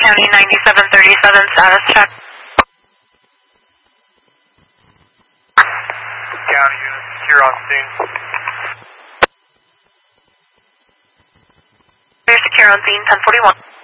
County 9737, status check. County unit, secure on scene. You're secure on scene, 1041.